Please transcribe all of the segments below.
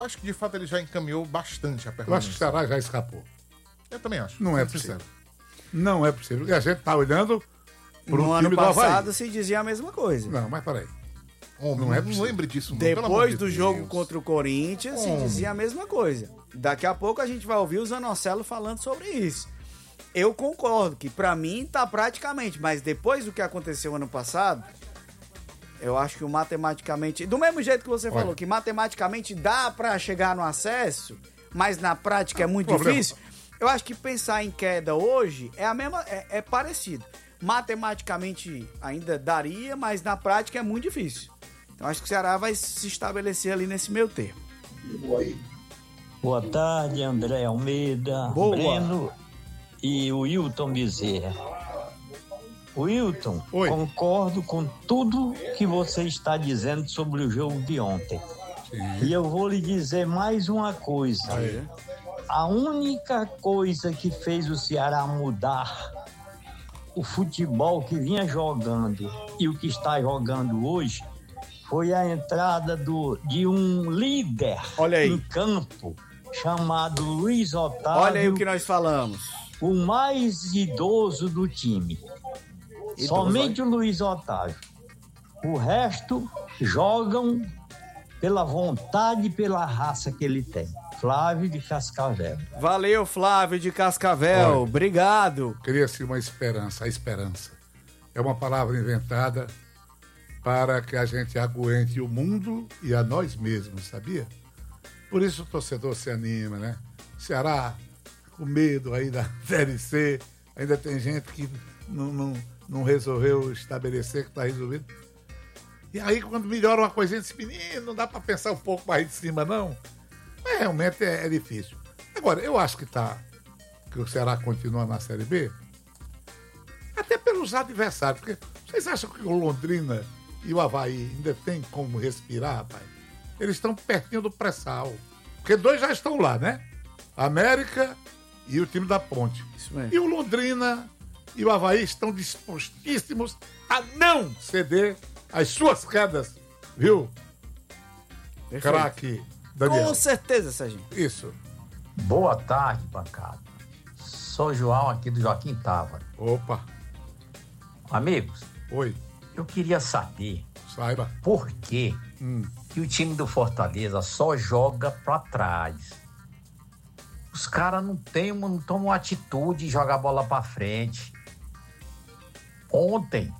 Acho que de fato ele já encaminhou bastante a permanência. Eu acho que o Ceará já escapou. Eu também acho. Não é possível. Não é possível. E a gente tá olhando pro No time ano do Avaí. passado se dizia a mesma coisa. Não, mas peraí. Não é possível. lembre disso. Não, pelo amor Depois de do Deus. jogo contra o Corinthians, se dizia a mesma coisa. Daqui a pouco a gente vai ouvir o Zanocelo falando sobre isso. Eu concordo que pra mim tá praticamente, mas depois do que aconteceu ano passado, eu acho que o matematicamente, do mesmo jeito que você falou, que matematicamente dá pra chegar no acesso, mas na prática é muito difícil. Eu acho que pensar em queda hoje é parecido. Matematicamente ainda daria, mas na prática é muito difícil. Então acho que o Ceará vai se estabelecer ali nesse meio termo. Boa tarde, André Almeida, Boa. Breno e o Wilton Bezerra. Wilton, Oi. concordo com tudo que você está dizendo sobre o jogo de ontem. Sim. E eu vou lhe dizer mais uma coisa. A única coisa que fez o Ceará mudar o futebol que vinha jogando e o que está jogando hoje foi a entrada de um líder em campo chamado Luiz Otávio. Olha aí o que nós falamos. O mais idoso do time. Somente o Luiz Otávio. O resto jogam pela vontade e pela raça que ele tem. Flávio de Cascavel. Valeu, Flávio de Cascavel. Olha, obrigado. Cria-se uma esperança. A esperança é uma palavra inventada para que a gente aguente o mundo e a nós mesmos, sabia? Por isso o torcedor se anima, né? Ceará, com medo aí da Série C, ainda tem gente que não resolveu estabelecer que está resolvido. E aí, quando melhora uma coisinha, diz, menino, não dá para pensar um pouco mais de cima, não? Mas realmente é difícil. Agora, eu acho que o Ceará continua na Série B, até pelos adversários, porque vocês acham que o Londrina e o Avaí ainda tem como respirar, rapaz? Eles estão pertinho do pré-sal. Porque dois já estão lá, né? América e o time da Ponte. Isso mesmo. E o Londrina e o Avaí estão dispostíssimos a não ceder as suas quedas, viu? Perfeito. Craque Daniel. Com certeza, Serginho. Isso. Boa tarde, bancada. Sou João aqui do Joaquim Távora. Opa. Amigos, Oi. eu queria saber Saiba. por que o time do Fortaleza só joga pra trás. Os caras não tomam atitude de jogar a bola pra frente. Ontem,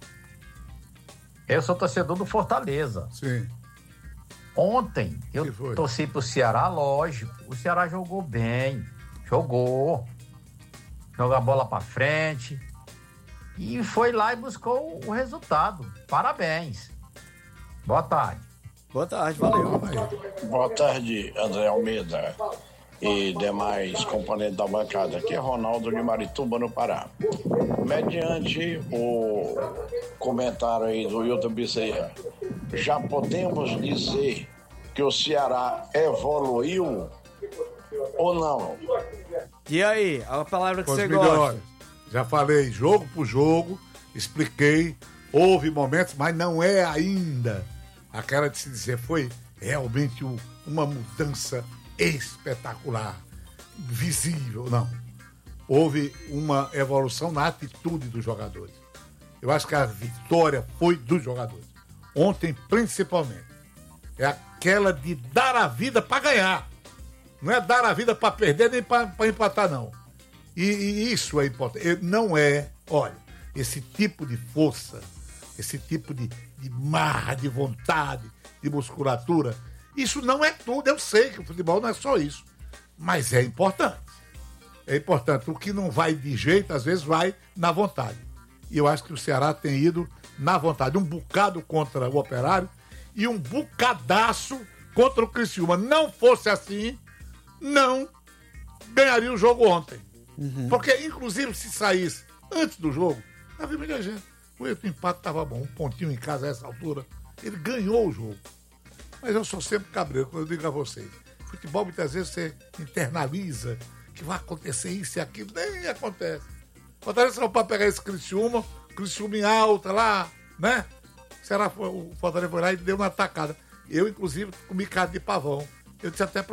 eu sou torcedor do Fortaleza. Sim. Ontem, eu Que foi? torci pro Ceará, lógico. O Ceará jogou bem. Jogou a bola pra frente. E foi lá e buscou o resultado. Parabéns. Boa tarde. Boa tarde, valeu. Boa tarde, André Almeida e demais componentes da bancada. Aqui é Ronaldo de Marituba, no Pará. Mediante o comentário aí do Wilton Bezerra, já podemos dizer que o Ceará evoluiu ou não? E aí, a palavra que Com as você melhores. gosta? Já falei, jogo por jogo, expliquei, houve momentos, mas não é ainda aquela de se dizer, foi realmente uma mudança espetacular, visível, não. Houve uma evolução na atitude dos jogadores. Eu acho que a vitória foi dos jogadores. Ontem, principalmente. É aquela de dar a vida para ganhar. Não é dar a vida para perder nem para empatar, não. E isso é importante. Não é, olha, esse tipo de força, esse tipo de marra, de vontade, de musculatura, isso não é tudo. Eu sei que o futebol não é só isso. Mas é importante. É importante. O que não vai de jeito, às vezes vai na vontade. E eu acho que o Ceará tem ido na vontade. Um bocado contra o Operário e um bocadaço contra o Criciúma. Não fosse assim, não ganharia o jogo ontem. Porque, inclusive, se saísse antes do jogo, havia muita gente. O empate estava bom, um pontinho em casa a essa altura. Ele ganhou o jogo. Mas eu sou sempre cabreiro, quando eu digo a vocês. Futebol, muitas vezes, você internaliza que vai acontecer isso e aquilo. Nem acontece. Fortaleza não pode pegar esse Criciúma em alta lá, né? O Fortaleza foi lá e deu uma atacada. Eu, inclusive, comi carne de pavão. Eu disse até pra